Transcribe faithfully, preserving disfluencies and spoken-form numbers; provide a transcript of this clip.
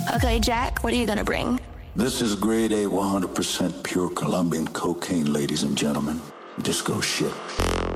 Okay, Jack, what are you gonna bring? This is grade A, one hundred percent pure Colombian cocaine, ladies and gentlemen. Disco shit.